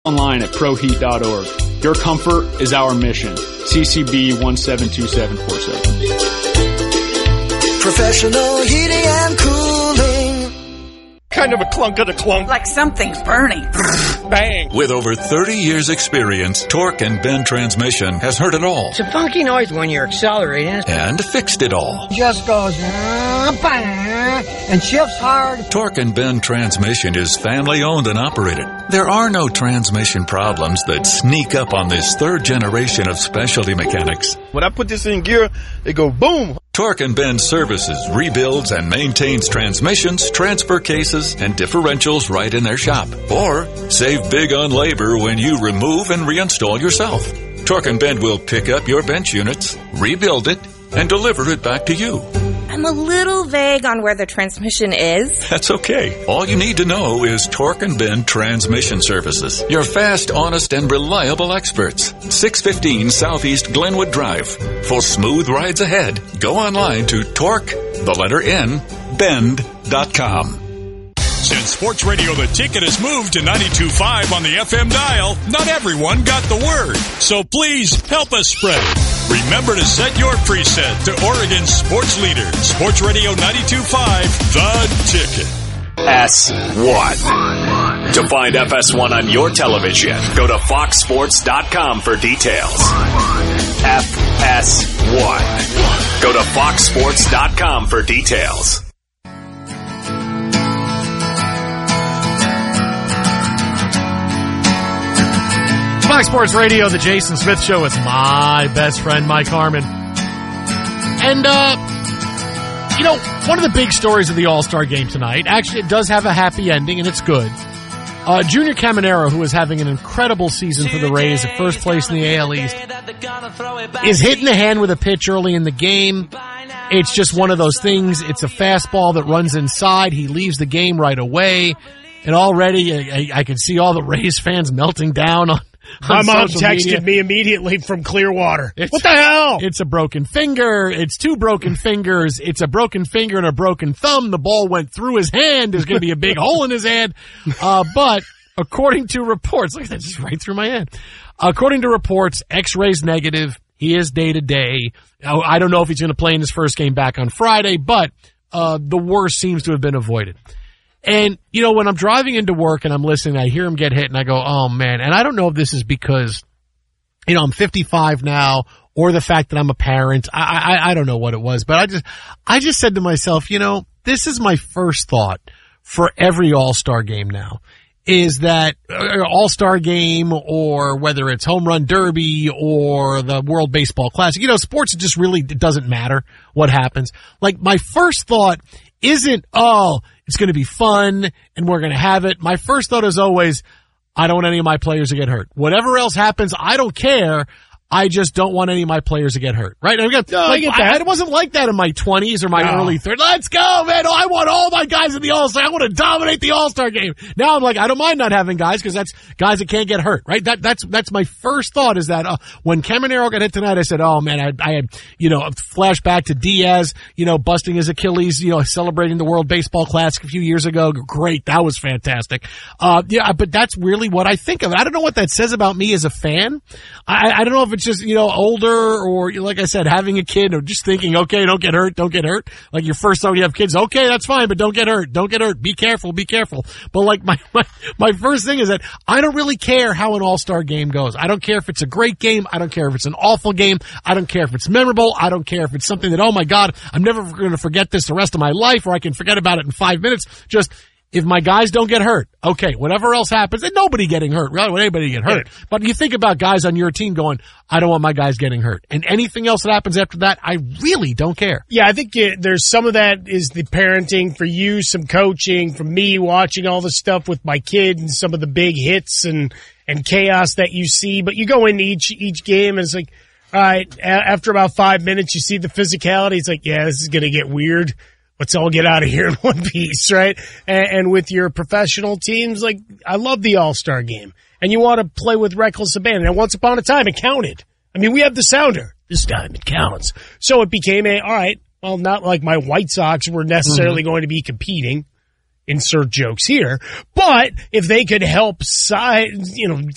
Online at proheat.org. Your comfort is our mission. CCB 172747. Professional heating and cooling. Kind of a clunk of the clunk. Like something's burning. Bang. With over 30 years experience, Torque and Bend Transmission has heard it all. It's a funky noise when you're accelerating. And fixed it all. Just goes and shifts hard. Torque and Bend Transmission is family owned and operated. There are no transmission problems that sneak up on this third generation of specialty mechanics. When I put this in gear, it go boom. Torque and Bend services, rebuilds, and maintains transmissions, transfer cases, and differentials right in their shop. Or save big on labor when you remove and reinstall yourself. Torque and Bend will pick up your bench units, rebuild it, and deliver it back to you. I'm a little vague on where the transmission is. That's okay. All you need to know is Torque and Bend Transmission Services. Your fast, honest, and reliable experts. 615 Southeast Glenwood Drive. For smooth rides ahead, go online to bend.com. Since Sports Radio The Ticket has moved to 92.5 on the FM dial, not everyone got the word. So please help us spread it. Remember to set your preset to Oregon's sports leader, Sports Radio 92.5, The Ticket. FS1. To find FS1 on your television, go to foxsports.com for details. FS1. Go to foxsports.com for details. Fox Sports Radio, the Jason Smith Show with my best friend, Mike Harmon. And, one of the big stories of the All-Star Game tonight, actually it does have a happy ending, and it's good. Junior Caminero, who is having an incredible season for the Rays at first place in the AL East, is hit in the hand with a pitch early in the game. It's just one of those things. It's a fastball that runs inside. He leaves the game right away. And already I can see all the Rays fans melting down on my mom texted media. me immediately from Clearwater. What the hell? It's a broken finger. It's two broken fingers. It's a broken finger and a broken thumb. The ball went through his hand. There's going to be a big hole in his hand. But according to reports, look at that, just right through my hand. According to reports, X-rays negative. He is day to day. I don't know if he's going to play in his first game back on Friday, but the worst seems to have been avoided. And, when I'm driving into work and I'm listening, I hear him get hit and I go, oh man. And I don't know if this is because, I'm 55 now or the fact that I'm a parent. I don't know what it was, but I just said to myself, this is my first thought for every All-Star game now is that All-Star game or whether it's Home Run Derby or the World Baseball Classic, sports just really, it doesn't matter what happens. Like my first thought isn't, it's going to be fun and we're going to have it. My first thought is always, I don't want any of my players to get hurt. Whatever else happens, I don't care. I just don't want any of my players to get hurt. Right? I get that. It wasn't like that in my 20s or my early 30s. Let's go, man. I want all my guys in the All-Star. I want to dominate the All-Star game. Now I'm like, I don't mind not having guys because that's guys that can't get hurt. Right? That's my first thought is that when Caminero got hit tonight, I said, oh man, I had, a flashback to Diaz, busting his Achilles, celebrating the World Baseball Classic a few years ago. Great. That was fantastic. But that's really what I think of. I don't know what that says about me as a fan. I don't know if it's just, older or, like I said, having a kid or just thinking, okay, don't get hurt. Like your first time you have kids, okay, that's fine, but don't get hurt. Be careful. But like my first thing is that I don't really care how an All-Star game goes. I don't care if it's a great game. I don't care if it's an awful game. I don't care if it's memorable. I don't care if it's something that, oh my God, I'm never going to forget this the rest of my life or I can forget about it in 5 minutes. Just, if my guys don't get hurt, okay, whatever else happens, and nobody getting hurt, really, want anybody to get hurt. Yeah. But you think about guys on your team going, I don't want my guys getting hurt. And anything else that happens after that, I really don't care. Yeah, I think there's some of that is the parenting for you, some coaching, from me watching all the stuff with my kid and some of the big hits and chaos that you see. But you go into each game and it's like, all right, after about 5 minutes, you see the physicality. It's like, yeah, this is going to get weird. Let's all get out of here in one piece, right? And with your professional teams, like, I love the All-Star game. And you want to play with reckless abandon. And once upon a time, it counted. I mean, we have the sounder. This time it counts. So it became all right, well, not like my White Sox were necessarily going to be competing. Insert jokes here. But if they could help